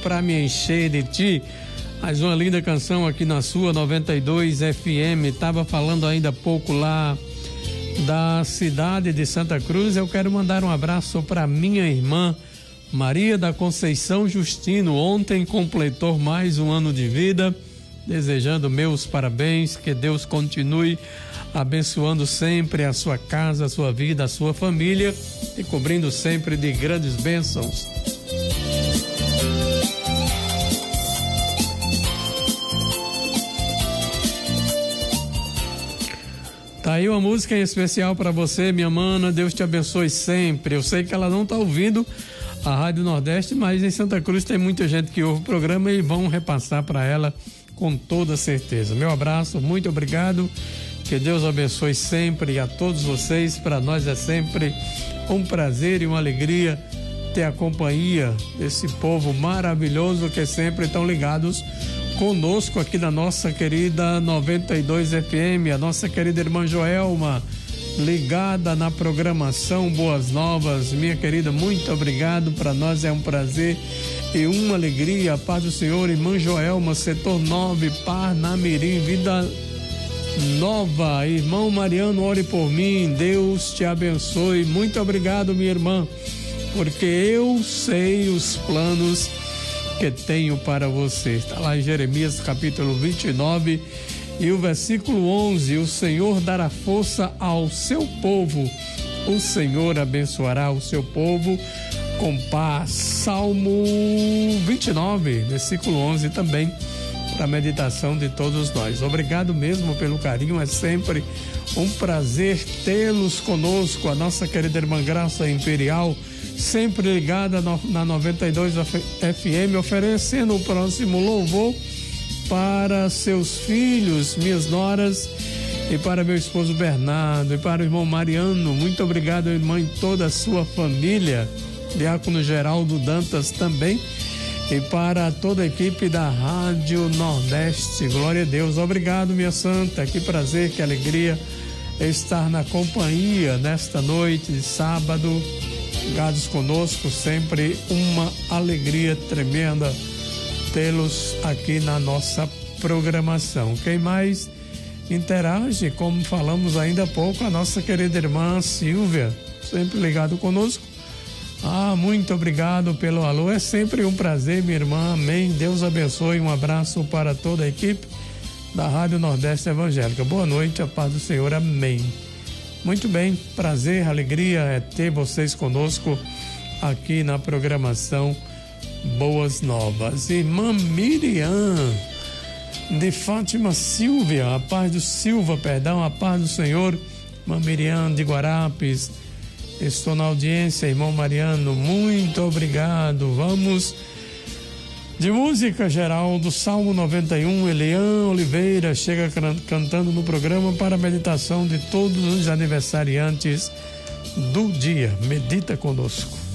pra me encher de ti. Mais uma linda canção aqui na sua 92 FM. Tava falando ainda há pouco lá da cidade de Santa Cruz. Eu quero mandar um abraço para minha irmã Maria da Conceição Justino. Ontem completou mais um ano de vida. Desejando meus parabéns, que Deus continue abençoando sempre a sua casa, a sua vida, a sua família e cobrindo sempre de grandes bênçãos. Tá aí uma música em especial para você, minha mana. Deus te abençoe sempre. Eu sei que ela não tá ouvindo a Rádio Nordeste, mas em Santa Cruz tem muita gente que ouve o programa e vão repassar para ela com toda certeza. Meu abraço, muito obrigado. Que Deus abençoe sempre a todos vocês. Para nós é sempre um prazer e uma alegria ter a companhia desse povo maravilhoso que sempre estão ligados conosco aqui na nossa querida 92 FM. A nossa querida irmã Joelma, ligada na programação Boas Novas. Minha querida, muito obrigado. Para nós é um prazer e uma alegria. A paz do Senhor, irmã Joelma, setor 9, Parnamirim, Vida Nova. Irmão Mariano, ore por mim. Deus te abençoe. Muito obrigado, minha irmã, porque eu sei os planos que tenho para você. Está lá em Jeremias capítulo 29 e o versículo 11. O Senhor dará força ao seu povo. O Senhor abençoará o seu povo com paz. Salmo 29, versículo 11 também, para a meditação de todos nós. Obrigado mesmo pelo carinho, é sempre um prazer tê-los conosco. A nossa querida irmã Graça Imperial, sempre ligada na 92 FM, oferecendo o próximo louvor para seus filhos, minhas noras, e para meu esposo Bernardo, e para o irmão Mariano. Muito obrigado, irmã, e toda a sua família. Diácono Geraldo Dantas também, e para toda a equipe da Rádio Nordeste. Glória a Deus. Obrigado, minha santa. Que prazer, que alegria estar na companhia nesta noite de sábado. Ligados conosco, sempre uma alegria tremenda tê-los aqui na nossa programação. Quem mais interage, como falamos ainda há pouco, a nossa querida irmã Silvia, sempre ligado conosco. Muito obrigado pelo alô. É sempre um prazer, minha irmã. Amém. Deus abençoe. Um abraço para toda a equipe da Rádio Nordeste Evangélica. Boa noite, a paz do Senhor. Amém. Muito bem, prazer, alegria é ter vocês conosco aqui na programação Boas Novas. Irmã Miriam de Fátima Silvia, a paz do Silva, perdão, a paz do Senhor. Irmã Miriam de Guarapes, estou na audiência. Irmão Mariano, muito obrigado. Vamos de música, Geraldo. Salmo 91, Elian Oliveira chega cantando no programa para a meditação de todos os aniversariantes do dia. Medita conosco.